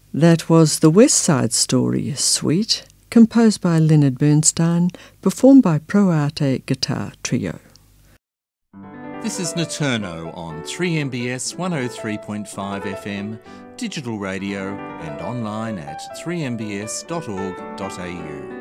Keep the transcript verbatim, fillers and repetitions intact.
That was the West Side Story Suite, composed by Leonard Bernstein, performed by Pro Arte Guitar Trio. This is Naturno on three M B S one oh three point five F M, digital radio and online at three m b s dot org dot a u.